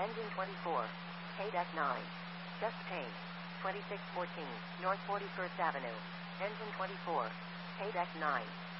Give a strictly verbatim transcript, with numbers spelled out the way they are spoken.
Engine twenty-four. Paydeck nine. Just paid. twenty-six fourteen, North forty-first Avenue. Engine twenty-four. Paydeck nine.